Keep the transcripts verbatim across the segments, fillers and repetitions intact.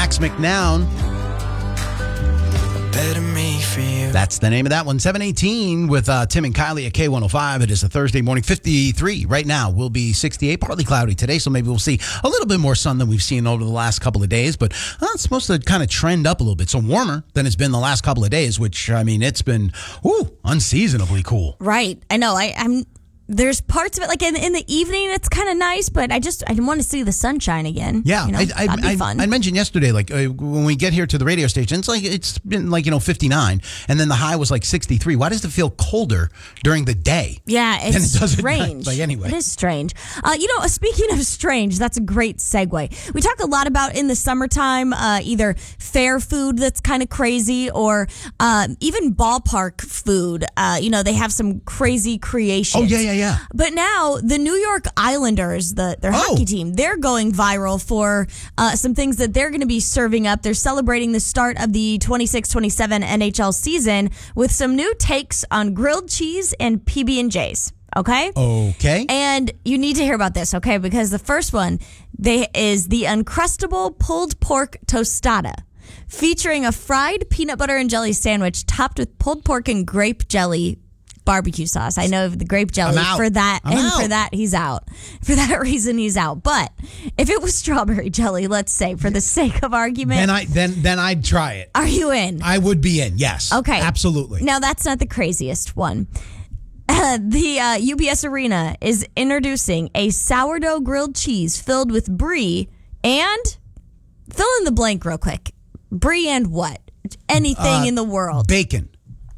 Max McNown. Better me for you. That's the name of that one. seven eighteen with uh, Tim and Kylie at K one oh five. It is a Thursday morning. fifty-three right now. Will be sixty-eight. Partly cloudy today, so maybe we'll see a little bit more sun than we've seen over the last couple of days. But uh, it's supposed to kind of trend up a little bit. So warmer than it's been the last couple of days, which, I mean, it's been whew, unseasonably cool. Right. I know. I, I'm... There's parts of it, like in, in the evening, it's kind of nice, but I just I want to see the sunshine again. Yeah, you know, I, that'd I, be fun. I, I mentioned yesterday, like uh, when we get here to the radio station, it's like it's been like you know fifty-nine, and then the high was like sixty-three. Why does it feel colder during the day? Yeah, it's than it does strange. At night? Like anyway, it is strange. Uh, you know, speaking of strange, that's a great segue. We talk a lot about in the summertime, uh, either fair food that's kind of crazy, or uh, even ballpark food. Uh, you know, they have some crazy creations. Oh yeah, yeah, yeah. But now the New York Islanders, the their Oh. hockey team, they're going viral for uh, some things that they're going to be serving up. They're celebrating the start of the twenty-six twenty-seven N H L season with some new takes on grilled cheese and P B and J's. Okay? Okay. And you need to hear about this, okay? Because the first one they is the Uncrustable Pulled Pork Tostada, featuring a fried peanut butter and jelly sandwich topped with pulled pork and grape jelly barbecue sauce. I know the grape jelly I'm out. for that, I'm and out. for that he's out. For that reason, he's out. But if it was strawberry jelly, let's say, for the sake of argument, Then I then then I'd try it. are you in? I would be in. Yes. Okay. Absolutely. Now, that's not the craziest one. Uh, the uh, U B S Arena is introducing a sourdough grilled cheese filled with brie and fill in the blank real quick. Brie and what? Anything Uh, in the world. Bacon.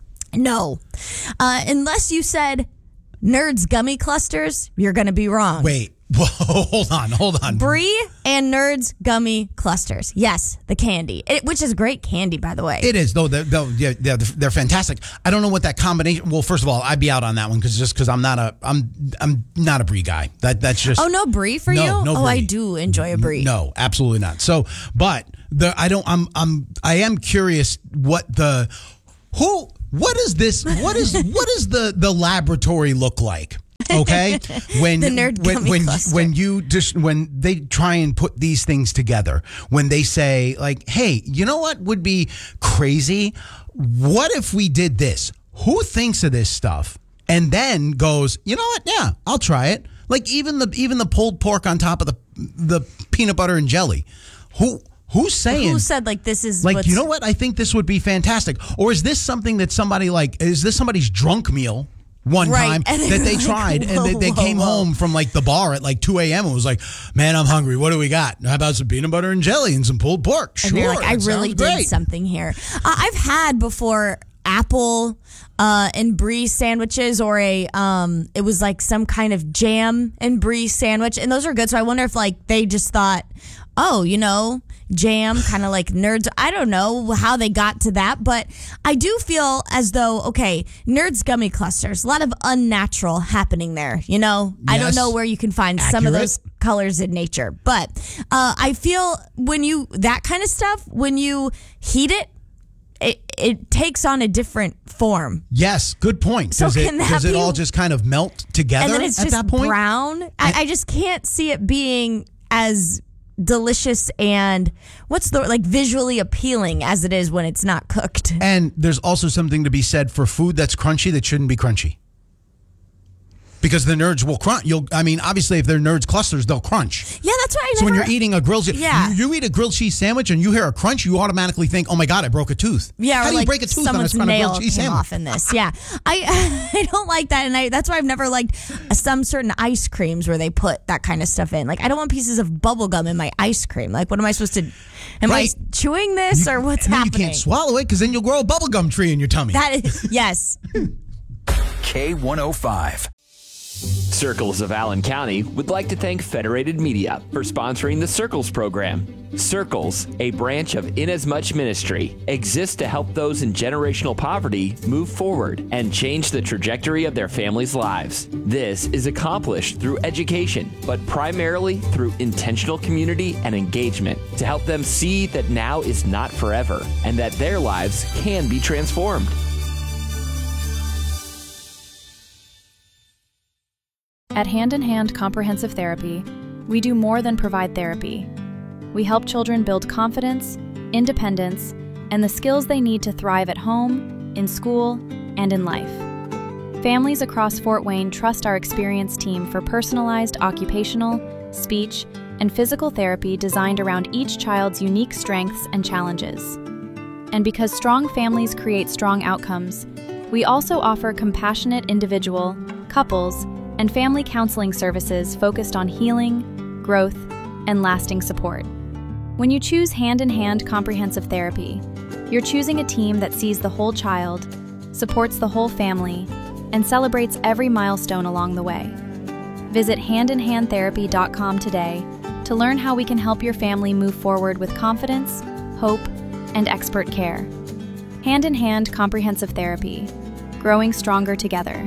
No. Uh, unless you said Nerds gummy clusters, you're going to be wrong. Wait. Whoa, hold on. Hold on. Brie and Nerds gummy clusters. Yes, the candy, it, which is great candy, by the way. It is, though. They're, they're, yeah, they're, they're fantastic. I don't know what that combination. Well, first of all, I'd be out on that one because just because I'm not a I'm I'm not a brie guy. That that's just. Oh, no brie for No, you? no oh, I brie. do enjoy a brie. No, absolutely not. So, but the I don't. I'm I'm I am curious what the who what is this? What is what does the the laboratory look like? Okay, when The nerd when gummy when, cluster. when you just when they try and put these things together, when they say like, hey, you know what would be crazy? What if we did this? Who thinks of this stuff and then goes, you know what? Yeah, I'll try it. Like even the even the pulled pork on top of the the peanut butter and jelly. Who who's saying? Who said like this is Like, what's, you know what? I think this would be fantastic. Or is this something that somebody like, is this somebody's drunk meal one Right, time and that they're they like, tried and they, they whoa, came whoa, whoa. home from like the bar at like two a.m. and was like, man, I'm hungry. What do we got? How about some peanut butter and jelly and some pulled pork? Sure. And you're like, I that really sounds did great. something here. Uh, I've had before apple uh, and brie sandwiches, or a um, it was like some kind of jam and brie sandwich, and those are good. So I wonder if like they just thought, oh, you know, jam, kind of like Nerds. I don't know how they got to that, but I do feel as though, okay, Nerds gummy clusters, a lot of unnatural happening there. You know, I don't Yes. know where you can find some of Accurate. those colors in nature, but uh, I feel when you, that kind of stuff, when you heat it, it, it takes on a different form. Yes, good point. So Does it, can that does it be- all just kind of melt together And then it's at just that point? brown. I, I just can't see it being as delicious and what's the like visually appealing as it is when it's not cooked. And there's also something to be said for food that's crunchy that shouldn't be crunchy. Because the nerds will crunch. You'll, I mean, obviously, if they're nerds clusters, they'll crunch. Yeah, that's why I So never. when you're eating a grilled cheese, Yeah. you, you eat a grilled cheese sandwich and you hear a crunch, you automatically think, "Oh my god, I broke a tooth." Yeah, how or do like you break a tooth on a, someone's on a nail grilled cheese came sandwich? off in this. Yeah, I I don't like that, and I that's why I've never liked some certain ice creams where they put that kind of stuff in. Like I don't want pieces of bubble gum in my ice cream. Like what am I supposed to? Am Right. I chewing this or what's and then happening? You can't swallow it because then you'll grow a bubblegum tree in your tummy. That is yes. K one oh five. Circles of Allen County would like to thank Federated Media for sponsoring the Circles program. Circles, a branch of Inasmuch Ministry, exists to help those in generational poverty move forward and change the trajectory of their families' lives. This is accomplished through education, but primarily through intentional community and engagement to help them see that now is not forever and that their lives can be transformed. At Hand in Hand Comprehensive Therapy, we do more than provide therapy. we help children build confidence, independence, and the skills they need to thrive at home, in school, and in life. Families across Fort Wayne trust our experienced team for personalized occupational, speech, and physical therapy designed around each child's unique strengths and challenges. And because strong families create strong outcomes, we also offer compassionate individual, couples, and family counseling services focused on healing, growth, and lasting support. When you choose Hand-in-Hand Comprehensive Therapy, you're choosing a team that sees the whole child, supports the whole family, and celebrates every milestone along the way. Visit hand in hand therapy dot com today to learn how we can help your family move forward with confidence, hope, and expert care. Hand-in-Hand Comprehensive Therapy, growing stronger together.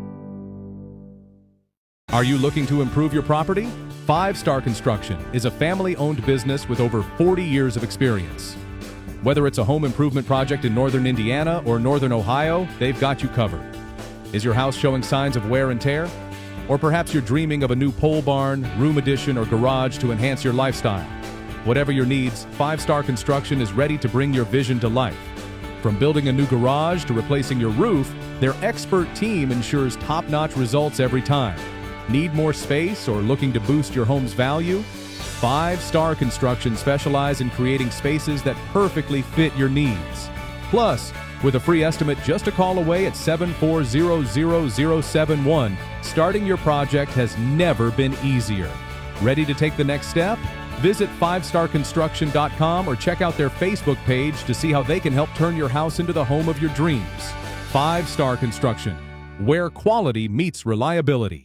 Are you looking to improve your property? Five Star Construction is a family-owned business with over forty years of experience. Whether it's a home improvement project in northern Indiana or northern Ohio, they've got you covered. Is your house showing signs of wear and tear? Or perhaps you're dreaming of a new pole barn, room addition, or garage to enhance your lifestyle. Whatever your needs, Five Star Construction is ready to bring your vision to life. From building a new garage to replacing your roof, their expert team ensures top-notch results every time. Need more space or looking to boost your home's value? Five Star Construction specializes in creating spaces that perfectly fit your needs. Plus, with a free estimate just a call away at seven four zero zero zero seven one, starting your project has never been easier. Ready to take the next step? Visit five star construction dot com or check out their Facebook page to see how they can help turn your house into the home of your dreams. Five Star Construction, where quality meets reliability.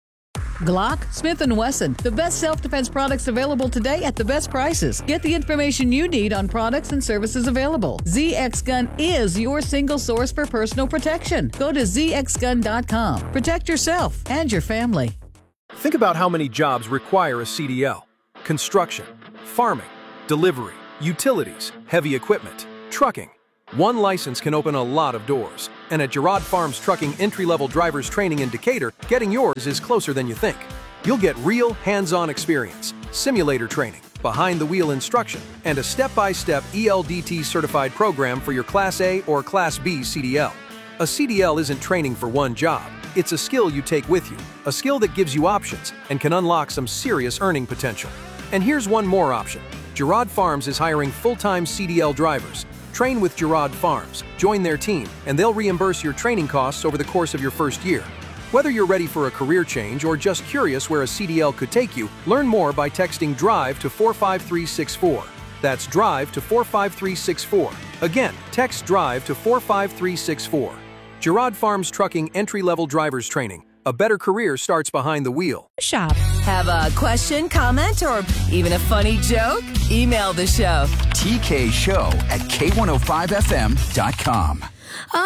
Glock, Smith and Wesson, the best self-defense products available today at the best prices. Get the information you need on products and services available. Z X Gun is your single source for personal protection. Go to z x gun dot com. Protect yourself and your family. Think about how many jobs require a C D L. Construction, farming, delivery, utilities, heavy equipment, trucking. One license can open a lot of doors. And at Girard Farms Trucking entry-level drivers training in Decatur, getting yours is closer than you think. You'll get real hands-on experience, simulator training, behind-the-wheel instruction, and a step-by-step E L D T certified program for your Class A or Class B C D L. A C D L isn't training for one job. It's a skill you take with you, a skill that gives you options and can unlock some serious earning potential. And here's one more option. Girard Farms is hiring full-time C D L drivers. Train with Girard Farms, join their team, and they'll reimburse your training costs over the course of your first year. Whether you're ready for a career change or just curious where a C D L could take you, learn more by texting DRIVE to four five three six four. That's DRIVE to four five three six four. Again, text DRIVE to four five three six four. Girard Farms Trucking entry-level drivers training. A better career starts behind the wheel. Shop. Have a question, comment, or even a funny joke? Email the show. T K Show at K one oh five F M dot com.